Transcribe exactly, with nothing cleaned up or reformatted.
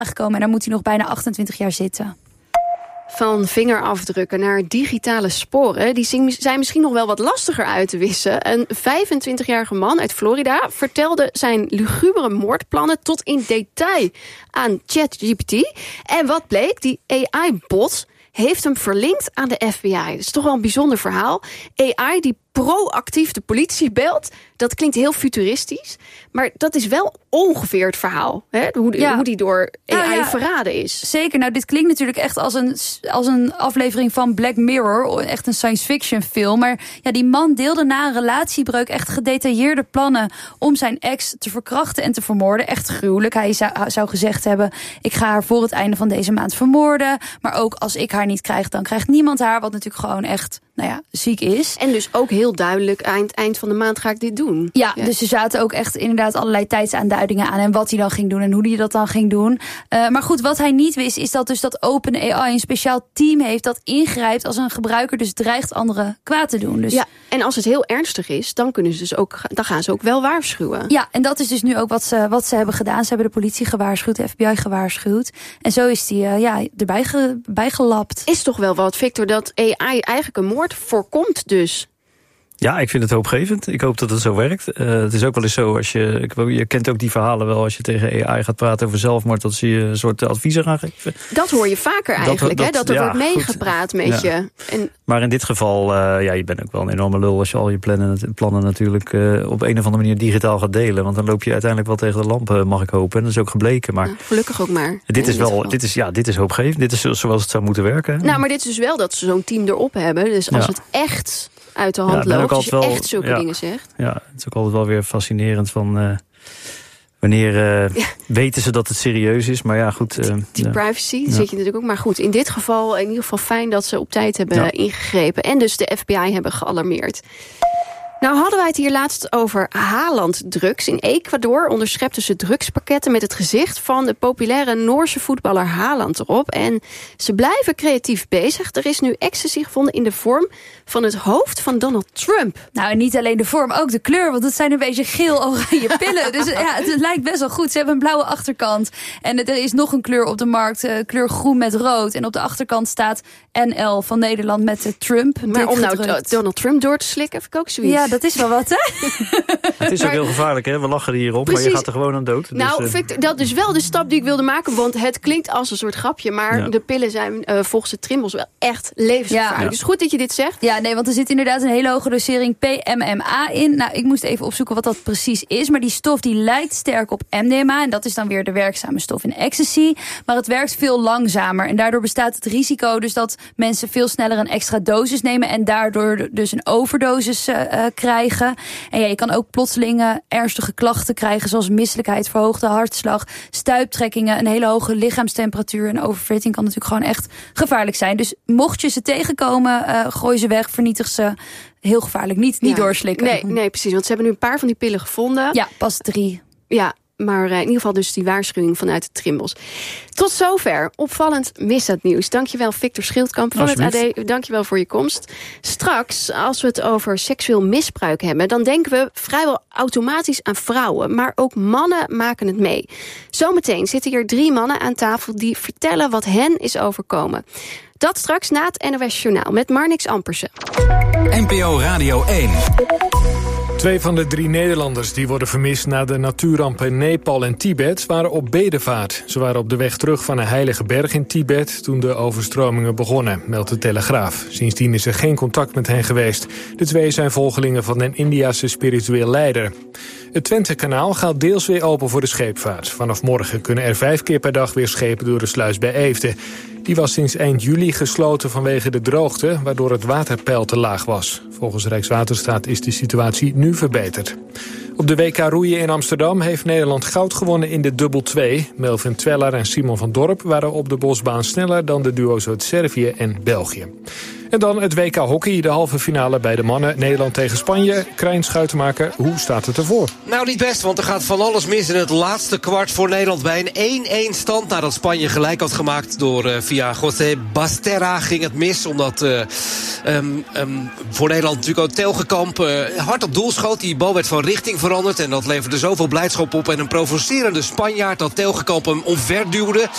gekomen en dan moet hij nog bijna achtentwintig jaar zitten. Van vingerafdrukken naar digitale sporen, die zijn misschien nog wel wat lastiger uit te wissen. Een vijfentwintigjarige man uit Florida vertelde zijn lugubere moordplannen tot in detail aan ChatGPT. En wat bleek? Die A I-bot heeft hem verlinkt aan de F B I. Dat is toch wel een bijzonder verhaal. A I die proactief de politie belt. Dat klinkt heel futuristisch. Maar dat is wel ongeveer het verhaal. Hè? Hoe, ja. hoe die door A I ja, ja. verraden is. Zeker. Nou, dit klinkt natuurlijk echt als een, als een aflevering van Black Mirror. Echt een science fiction film. Maar ja, die man deelde na een relatiebreuk echt gedetailleerde plannen om zijn ex te verkrachten en te vermoorden. Echt gruwelijk. Hij zou, zou gezegd hebben, ik ga haar voor het einde van deze maand vermoorden. Maar ook als ik haar niet krijg, dan krijgt niemand haar. Wat natuurlijk gewoon echt, nou ja, ziek is. En dus ook heel duidelijk, eind, eind van de maand ga ik dit doen. Ja, ja, dus er zaten ook echt inderdaad allerlei tijdsaanduidingen aan en wat hij dan ging doen en hoe hij dat dan ging doen. Uh, maar goed, wat hij niet wist is dat dus dat OpenAI een speciaal team heeft dat ingrijpt als een gebruiker dus dreigt anderen kwaad te doen. Dus ja, en als het heel ernstig is, dan kunnen ze dus ook, dan gaan ze ook wel waarschuwen. Ja, en dat is dus nu ook wat ze, wat ze hebben gedaan. Ze hebben de politie gewaarschuwd, de F B I gewaarschuwd. En zo is die uh, ja, erbij ge, bijgelapt. Is toch wel wat, Victor, dat A I eigenlijk een moord voorkomt dus? Ja, ik vind het hoopgevend. Ik hoop dat het zo werkt. Uh, het is ook wel eens zo, als je, ik, je kent ook die verhalen wel, als je tegen A I gaat praten over zelfmoord, dat ze je een soort adviezen gaan geven. Dat hoor je vaker eigenlijk, dat, hè? Dat er ja, wordt meegepraat met ja. je. En maar in dit geval, uh, ja, je bent ook wel een enorme lul als je al je plannen, plannen natuurlijk uh, op een of andere manier digitaal gaat delen. Want dan loop je uiteindelijk wel tegen de lamp, mag ik hopen. En dat is ook gebleken. Maar ja, gelukkig ook maar. Dit is wel, dit is, ja, dit is hoopgevend. Dit is zoals het zou moeten werken. Nou, maar dit is dus wel dat ze zo'n team erop hebben. Dus als ja. het echt uit de hand ja, loopt, als je wel, echt zulke ja, dingen zegt. Ja, het is ook altijd wel weer fascinerend van Uh, wanneer uh, ja. weten ze dat het serieus is, maar ja, goed. Uh, die die ja. privacy, ja. zit je natuurlijk ook. Maar goed, in dit geval, in ieder geval fijn dat ze op tijd hebben ja. ingegrepen. En dus de F B I hebben gealarmeerd. Nou hadden wij het hier laatst over Haaland-drugs. In Ecuador onderschepten ze drugspakketten met het gezicht van de populaire Noorse voetballer Haaland erop. En ze blijven creatief bezig. Er is nu ecstasy gevonden in de vorm van het hoofd van Donald Trump. Nou, en niet alleen de vorm, ook de kleur. Want het zijn een beetje geel-oranje pillen. Dus ja, het lijkt best wel goed. Ze hebben een blauwe achterkant. En er is nog een kleur op de markt, uh, kleur groen met rood. En op de achterkant staat N L van Nederland met de Trump. Maar om nou gedrukt. Donald Trump door te slikken, vind ik ook zoiets. Ja, dat is wel wat, hè? Het is ook heel gevaarlijk, hè? We lachen hierop, Precies. maar je gaat er gewoon aan dood. Nou, dus, uh... Victor, dat is wel de stap die ik wilde maken. Want het klinkt als een soort grapje. Maar ja. de pillen zijn uh, volgens de trimbos wel echt levensgevaarlijk. Ja. Dus goed dat je dit zegt. Ja, nee, want er zit inderdaad een hele hoge dosering P M M A in. Nou, ik moest even opzoeken wat dat precies is. Maar die stof die lijkt sterk op M D M A. En dat is dan weer de werkzame stof in ecstasy. Maar het werkt veel langzamer. En daardoor bestaat het risico dus dat mensen veel sneller een extra dosis nemen. En daardoor dus een overdosis uh, uh, krijgen. En ja, je kan ook plotseling ernstige klachten krijgen, zoals misselijkheid, verhoogde hartslag, stuiptrekkingen, een hele hoge lichaamstemperatuur. En overfitting kan natuurlijk gewoon echt gevaarlijk zijn. Dus mocht je ze tegenkomen, uh, gooi ze weg, vernietig ze. Heel gevaarlijk. Niet, niet ja. doorslikken. Nee, nee, precies. Want ze hebben nu een paar van die pillen gevonden. Ja, pas drie. Ja, maar uh, in ieder geval dus die waarschuwing vanuit de trimbos. Tot zover. Opvallend misdaadnieuws. Dankjewel Victor Schildkamp van het A D. Dankjewel voor je komst. Straks, als we het over seksueel misbruik hebben, dan denken we vrijwel automatisch aan vrouwen. Maar ook mannen maken het mee. Zometeen zitten hier drie mannen aan tafel die vertellen wat hen is overkomen. Dat straks na het N O S Journaal met Marnix Ampersen. N P O Radio één. Twee van de drie Nederlanders die worden vermist na de natuurrampen in Nepal en Tibet waren op bedevaart. Ze waren op de weg terug van een heilige berg in Tibet toen de overstromingen begonnen, meldt de Telegraaf. Sindsdien is er geen contact met hen geweest. De twee zijn volgelingen van een Indiase spiritueel leider. Het Twentekanaal gaat deels weer open voor de scheepvaart. Vanaf morgen kunnen er vijf keer per dag weer schepen door de sluis bij Eefde. Die was sinds eind juli gesloten vanwege de droogte, waardoor het waterpeil te laag was. Volgens Rijkswaterstaat is de situatie nu verbeterd. Op de W K roeien in Amsterdam heeft Nederland goud gewonnen in de dubbel twee. Melvin Tweller en Simon van Dorp waren op de bosbaan sneller dan de duo's uit Servië en België. En dan het W K hockey, de halve finale bij de mannen. Nederland tegen Spanje. Krijn Schuitenmaker, hoe staat het ervoor? Nou, niet best, want er gaat van alles mis in het laatste kwart voor Nederland. Bij een één-één stand nadat Spanje gelijk had gemaakt door uh, via José Basterra ging het mis. Omdat uh, um, um, voor Nederland natuurlijk ook Telgekamp uh, hard op doel schoot. Die bal werd van richting veranderd en dat leverde zoveel blijdschap op. En een provocerende Spanjaard dat Telgekamp hem omverduwde.